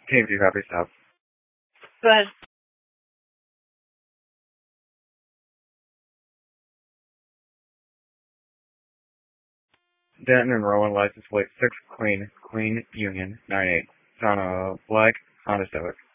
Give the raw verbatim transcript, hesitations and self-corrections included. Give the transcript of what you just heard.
Team two, copy, stop. Go ahead. Denton and Rowan, license plate six, Queen, Queen Union, nine eight. Son of Black, Honda Civic.